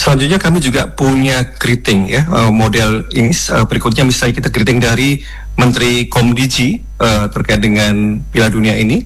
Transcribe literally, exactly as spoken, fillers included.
Selanjutnya kami juga punya greeting ya, uh, model ini uh, berikutnya misalnya kita greeting dari Menteri Komdigi uh, terkait dengan Piala Dunia ini.